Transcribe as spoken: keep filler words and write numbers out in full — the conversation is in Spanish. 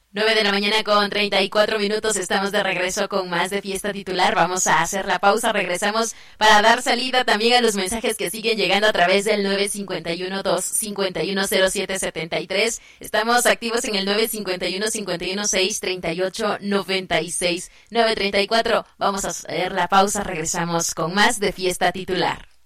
nueve de la mañana con treinta y cuatro minutos, estamos de regreso con más de Fiesta Titular. Vamos a hacer la pausa, regresamos para dar salida también a los mensajes que siguen llegando a través del nueve cinco uno, dos cinco uno, cero siete siete tres. Estamos activos en el nueve cinco uno, cinco uno seis, tres ocho nueve seis, nueve treinta y cuatro. Vamos a hacer la pausa, regresamos con más de Fiesta Titular.